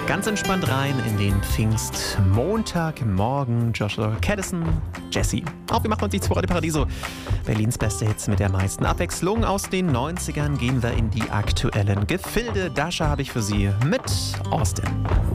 Ganz entspannt rein in den Pfingstmontagmorgen. Joshua Caddison, Jesse. Auf wie macht man sich zu Radio Paradiso? Berlins beste Hits mit der meisten Abwechslung. Aus den 90ern gehen wir in die aktuellen Gefilde. Dasha habe ich für Sie mit Austin.